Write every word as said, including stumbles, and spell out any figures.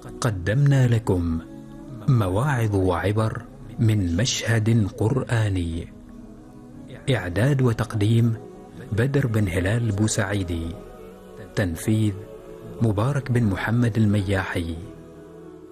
قدمنا لكم مواعظ وعبر من مشهد قرآني. إعداد وتقديم بدر بن هلال بوسعيدي. تنفيذ مبارك بن محمد المياحي.